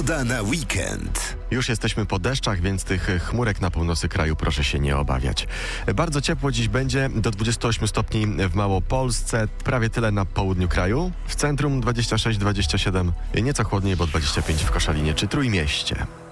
Pogoda na weekend. Już jesteśmy po deszczach, więc tych chmurek na północy kraju proszę się nie obawiać. Bardzo ciepło dziś będzie, do 28 stopni w Małopolsce, prawie tyle na południu kraju. W centrum 26-27, nieco chłodniej, bo 25 w Koszalinie czy Trójmieście.